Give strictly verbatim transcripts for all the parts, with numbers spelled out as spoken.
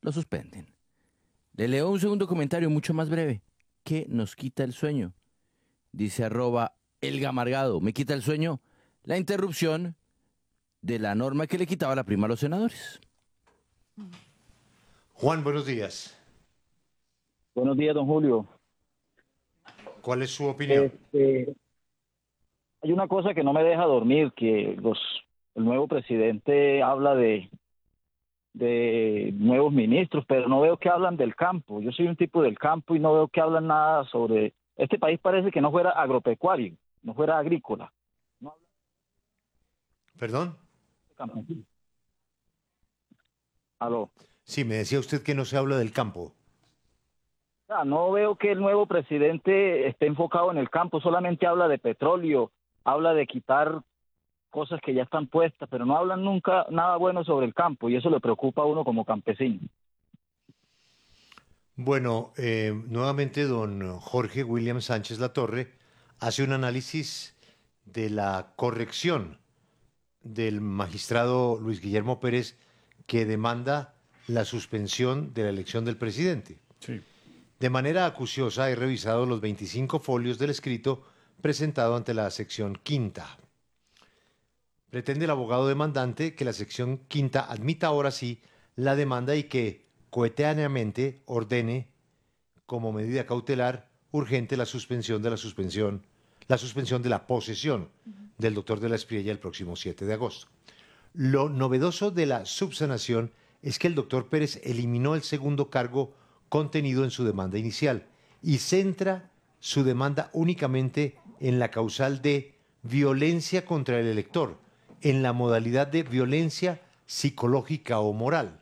lo suspenden. Le leo un segundo comentario mucho más breve. ¿Qué nos quita el sueño? Dice arroba Elga Amargado. ¿Me quita el sueño? La interrupción de la norma que le quitaba la prima a los senadores. Juan, buenos días. Buenos días, don Julio. ¿Cuál es su opinión? Este, hay una cosa que no me deja dormir, que los, el nuevo presidente habla de, de nuevos ministros, pero no veo que hablan del campo. Yo soy un tipo del campo y no veo que hablan nada sobre... Este país parece que no fuera agropecuario, no fuera agrícola. No habla ¿Perdón? de campesino. Aló. Sí, me decía usted que no se habla del campo. Ah, no veo que el nuevo presidente esté enfocado en el campo, solamente habla de petróleo, habla de quitar cosas que ya están puestas, pero no hablan nunca nada bueno sobre el campo y eso le preocupa a uno como campesino. Bueno, eh, nuevamente don Jorge William Sánchez Latorre hace un análisis de la corrección del magistrado Luis Guillermo Pérez que demanda la suspensión de la elección del presidente. Sí. De manera acuciosa he revisado los veinticinco folios del escrito presentado ante la sección quinta. Pretende el abogado demandante que la sección quinta admita ahora sí la demanda y que coetáneamente ordene como medida cautelar urgente la suspensión de la suspensión, la suspensión de la posesión del doctor de la Espriella el próximo siete de agosto. Lo novedoso de la subsanación es que el doctor Pérez eliminó el segundo cargo contenido en su demanda inicial y centra su demanda únicamente en la causal de violencia contra el elector, en la modalidad de violencia psicológica o moral.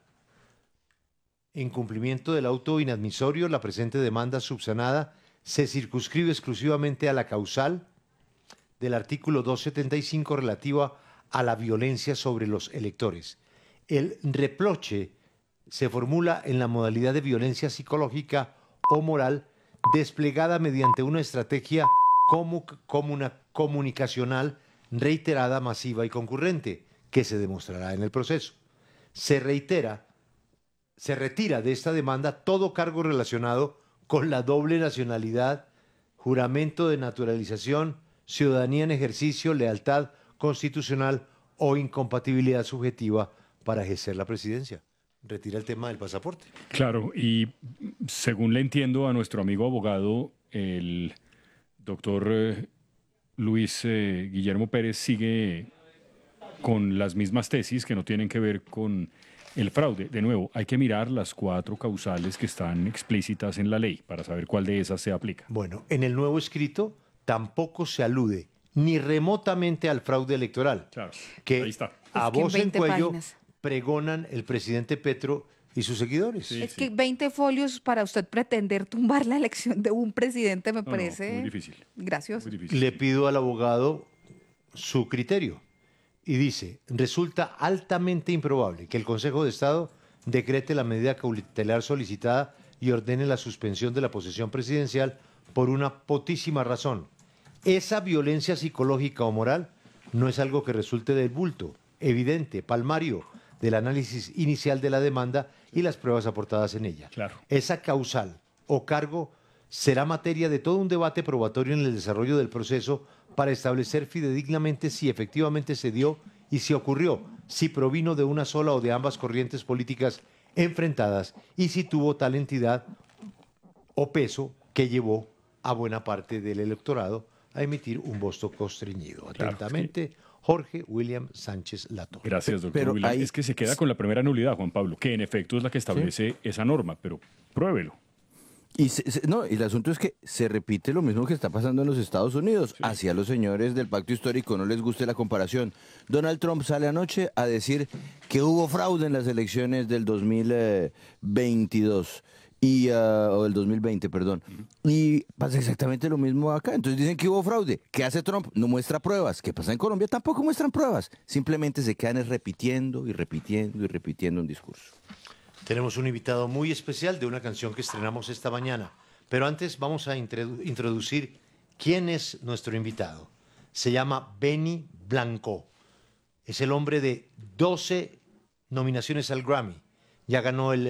En cumplimiento del auto inadmisorio, la presente demanda subsanada se circunscribe exclusivamente a la causal del artículo doscientos setenta y cinco relativa a la violencia sobre los electores. El reproche se formula en la modalidad de violencia psicológica o moral desplegada mediante una estrategia comu comuna comunicacional reiterada, masiva y concurrente, que se demostrará en el proceso. Se reitera, se retira de esta demanda todo cargo relacionado con la doble nacionalidad, juramento de naturalización, ciudadanía en ejercicio, lealtad constitucional o incompatibilidad subjetiva para ejercer la presidencia. Retira el tema del pasaporte. Claro, y según le entiendo a nuestro amigo abogado, el doctor eh, Luis eh, Guillermo Pérez sigue con las mismas tesis que no tienen que ver con el fraude. De nuevo, hay que mirar las cuatro causales que están explícitas en la ley para saber cuál de esas se aplica. Bueno, en el nuevo escrito tampoco se alude ni remotamente al fraude electoral, Claro, que ahí está. a Es que en voz en veinte cuello páginas. pregonan el presidente Petro y sus seguidores. Sí, Es sí. que veinte folios para usted pretender tumbar la elección de un presidente me No, no, parece muy difícil. gracioso. Muy difícil. Le pido al abogado su criterio y dice, resulta altamente improbable que el Consejo de Estado decrete la medida cautelar solicitada y ordene la suspensión de la posesión presidencial por una potísima razón. Esa violencia psicológica o moral no es algo que resulte del bulto, evidente, palmario, del análisis inicial de la demanda y las pruebas aportadas en ella. Claro. Esa causal o cargo será materia de todo un debate probatorio en el desarrollo del proceso para establecer fidedignamente si efectivamente se dio y si ocurrió, si provino de una sola o de ambas corrientes políticas enfrentadas y si tuvo tal entidad o peso que llevó a buena parte del electorado a emitir un voto constreñido. Claro, Atentamente, Jorge William Sánchez Latorre. Gracias, doctor Pero William. ahí- Es que se queda con la primera nulidad, Juan Pablo, que en efecto es la que establece esa norma, pero pruébelo. Y, se- se- no, y el asunto es que se repite lo mismo que está pasando en los Estados Unidos. Hacia los señores del pacto histórico no les guste la comparación. Donald Trump sale anoche a decir que hubo fraude en las elecciones del dos mil veintidós. Y, ah, o del dos mil veinte, perdón. Y pasa exactamente lo mismo acá. Entonces dicen que hubo fraude. ¿Qué hace Trump? No muestra pruebas. ¿Qué pasa en Colombia? Tampoco muestran pruebas. Simplemente se quedan es repitiendo y repitiendo y repitiendo un discurso. Tenemos un invitado muy especial de una canción que estrenamos esta mañana. Pero antes vamos a introdu- introducir quién es nuestro invitado. Se llama Benny Blanco. Es el hombre de doce nominaciones al Grammy. Ya ganó el